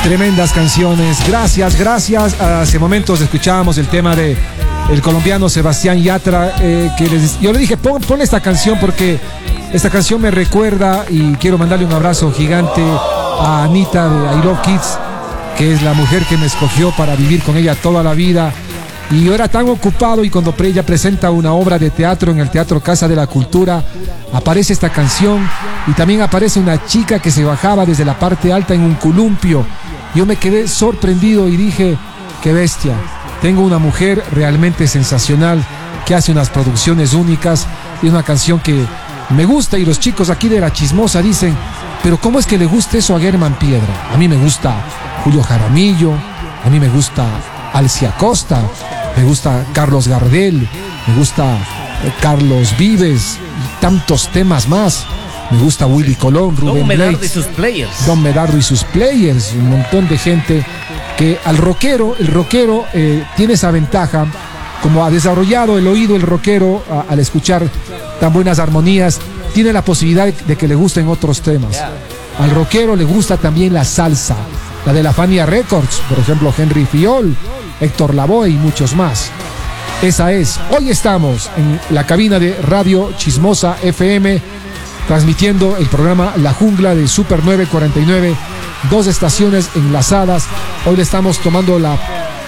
Tremendas canciones. Gracias. Hace momentos escuchábamos el tema de el colombiano Sebastián Yatra, yo le dije, pon esta canción porque esta canción me recuerda, y quiero mandarle un abrazo gigante a Anita de I Love Kids, que es la mujer que me escogió para vivir con ella toda la vida. Y yo era tan ocupado, y cuando ella presenta una obra de teatro en el Teatro Casa de la Cultura, aparece esta canción, y también aparece una chica que se bajaba desde la parte alta en un columpio. Yo me quedé sorprendido y dije, qué bestia, tengo una mujer realmente sensacional que hace unas producciones únicas, y una canción que me gusta. Y los chicos aquí de La Chismosa dicen, pero ¿cómo es que le gusta eso a Germán Piedra? A mí me gusta Julio Jaramillo, a mí me gusta Alcia Costa, me gusta Carlos Gardel, me gusta Carlos Vives y tantos temas más. Me gusta Willy Colón, Rubén Blades, Don Medardo y sus players, un montón de gente que el rockero tiene esa ventaja, como ha desarrollado el oído el rockero al escuchar tan buenas armonías, tiene la posibilidad de que le gusten otros temas. Al rockero le gusta también la salsa, la de la Fania Records, por ejemplo Henry Fiol, Héctor Lavoe y muchos más. Esa es. Hoy estamos en la cabina de Radio Chismosa FM, transmitiendo el programa La Jungla de Super 949, 2 estaciones enlazadas. Hoy le estamos tomando la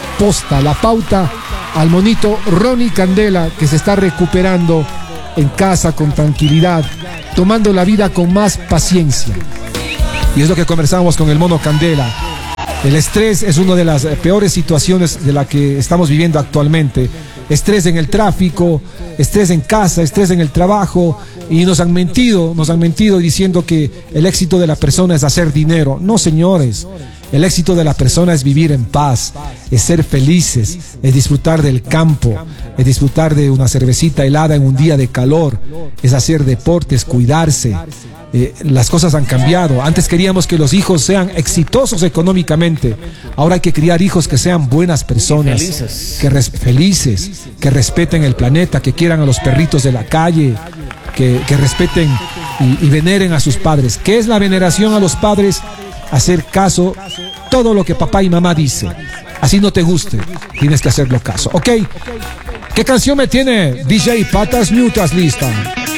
pauta al monito Ronnie Candela, que se está recuperando en casa con tranquilidad, tomando la vida con más paciencia. Y es lo que conversamos con el mono Candela. El estrés es una de las peores situaciones de la que estamos viviendo actualmente. Estrés en el tráfico, estrés en casa, estrés en el trabajo, y nos han mentido diciendo que el éxito de la persona es hacer dinero. No, señores, el éxito de la persona es vivir en paz, es ser felices, es disfrutar del campo, es disfrutar de una cervecita helada en un día de calor, es hacer deportes, cuidarse. Las cosas han cambiado. Antes queríamos que los hijos sean exitosos económicamente. Ahora hay que criar hijos que sean buenas personas, felices, que respeten el planeta, que quieran a los perritos de la calle, que respeten y veneren a sus padres. ¿Qué es la veneración a los padres? Hacer caso todo lo que papá y mamá dicen. Así no te guste, tienes que hacerlo caso. ¿Ok? ¿Qué canción me tiene DJ Patas Mutas lista?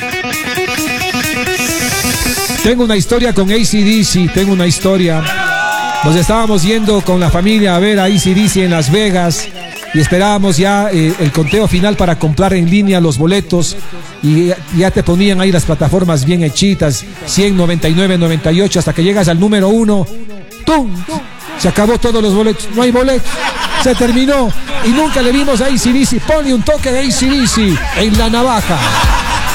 Tengo una historia con AC/DC, tengo una historia. Nos estábamos yendo con la familia a ver a AC/DC en Las Vegas y esperábamos ya el conteo final para comprar en línea los boletos, y ya te ponían ahí las plataformas bien hechitas, 100, 99, 98, hasta que llegas al número 1, ¡tum! Se acabó todos los boletos, no hay boletos, se terminó y nunca le vimos a AC/DC. Ponle un toque de AC/DC en la navaja.